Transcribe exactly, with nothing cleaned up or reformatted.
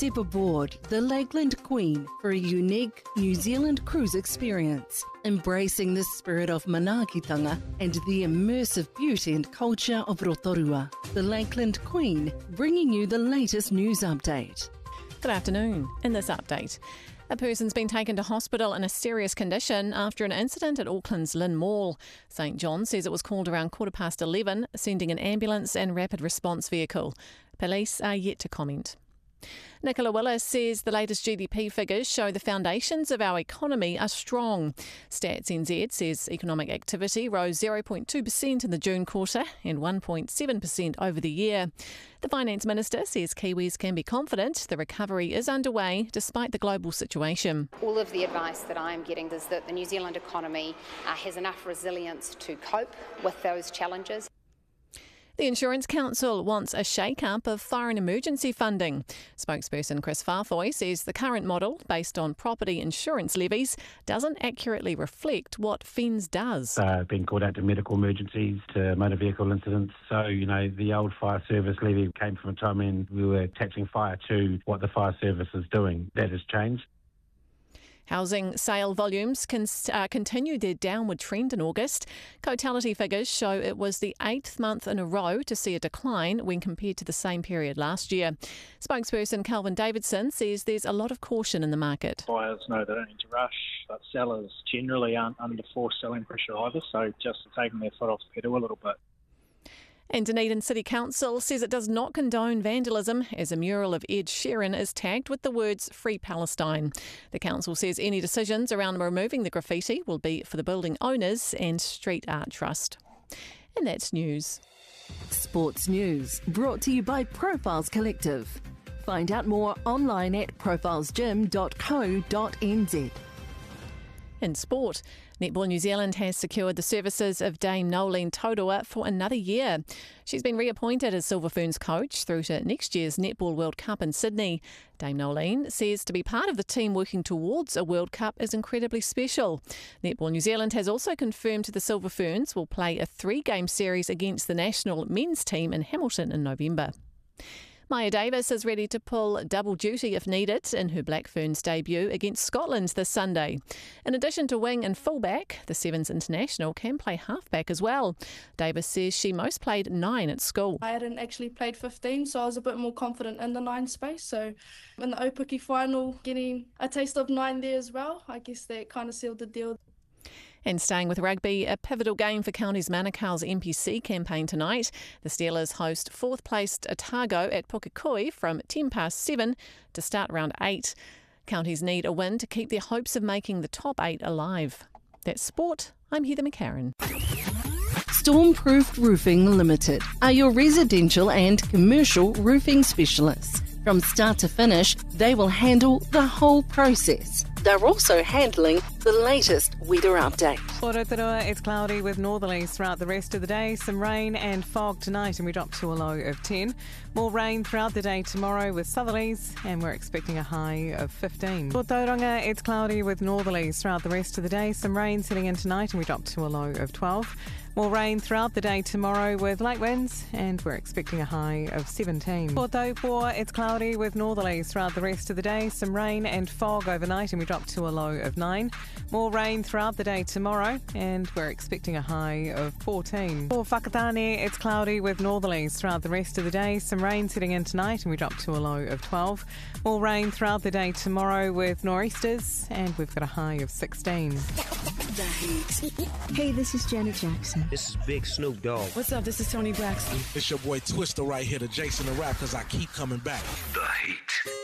Step aboard the Lakeland Queen for a unique New Zealand cruise experience, embracing the spirit of manaakitanga and the immersive beauty and culture of Rotorua. The Lakeland Queen, bringing you the latest news update. Good afternoon. In this update, a person's been taken to hospital in a serious condition after an incident at Auckland's Lynn Mall. St John says it was called around quarter past eleven, sending an ambulance and rapid response vehicle. Police are yet to comment. Nicola Willis says the latest G D P figures show the foundations of our economy are strong. Stats N Z says economic activity rose zero point two percent in the June quarter and one point seven percent over the year. The Finance Minister says Kiwis can be confident the recovery is underway despite the global situation. All of the advice that I'm getting is that the New Zealand economy uh, has enough resilience to cope with those challenges. The Insurance Council wants a shake-up of fire and emergency funding. Spokesperson Chris Farfoy says the current model, based on property insurance levies, doesn't accurately reflect what F I N S does. Uh, being called out to medical emergencies, to motor vehicle incidents. So, you know, the old fire service levy came from a time when we were taxing fire to what the fire service is doing. That has changed. Housing sale volumes can uh, continue their downward trend in August. Cotality figures show it was the eighth month in a row to see a decline when compared to the same period last year. Spokesperson Calvin Davidson says there's a lot of caution in the market. Buyers know they don't need to rush, but sellers generally aren't under forced selling pressure either, so just taking their foot off the pedal a little bit. And Dunedin City Council says it does not condone vandalism as a mural of Ed Sheeran is tagged with the words Free Palestine. The council says any decisions around removing the graffiti will be for the building owners and Street Art Trust. And that's news. Sports news brought to you by Profiles Collective. Find out more online at profiles gym dot co dot n z. In sport, Netball New Zealand has secured the services of Dame Nolene Taurua for another year. She's been reappointed as Silver Ferns coach through to next year's Netball World Cup in Sydney. Dame Nolene says to be part of the team working towards a World Cup is incredibly special. Netball New Zealand has also confirmed the Silver Ferns will play a three-game series against the national men's team in Hamilton in November. Maya Davis is ready to pull double duty if needed in her Black Ferns debut against Scotland this Sunday. In addition to wing and fullback, the Sevens international can play halfback as well. Davis says she most played nine at school. I hadn't actually played fifteen, so I was a bit more confident in the nine space. So in the Opaki final, getting a taste of nine there as well, I guess that kind of sealed the deal. And staying with rugby, a pivotal game for Counties Manukau's N P C campaign tonight. The Steelers host fourth-placed Otago at Pukekohe from ten past seven to start round eight. Counties need a win to keep their hopes of making the top eight alive. That's sport. I'm Heather McCarran. Stormproof Roofing Limited are your residential and commercial roofing specialists. From start to finish, they will handle the whole process. They're also handling the latest weather update. For Rotorua, it's cloudy with northerlies throughout the rest of the day. Some rain and fog tonight, and we drop to a low of ten. More rain throughout the day tomorrow with southerlies, and we're expecting a high of fifteen. For Tauranga, it's cloudy with northerlies throughout the rest of the day. Some rain setting in tonight, and we drop to a low of twelve. More rain throughout the day tomorrow with light winds, and we're expecting a high of seventeen. For Taupua, it's cloudy with northerlies throughout the rest of the day. Some rain and fog overnight, and we drop to a low of nine. More rain throughout the day tomorrow, and we're expecting a high of fourteen. For Whakatane, it's cloudy with northerlies throughout the rest of the day. Some rain setting in tonight, and we drop to a low of twelve. More rain throughout the day tomorrow with nor'easters, and we've got a high of sixteen. The Heat. Hey, this is Janet Jackson. This is Big Snoop Dogg. What's up? This is Tony Braxton. It's your boy Twista right here, the Jason the Rap, because I keep coming back. The Heat.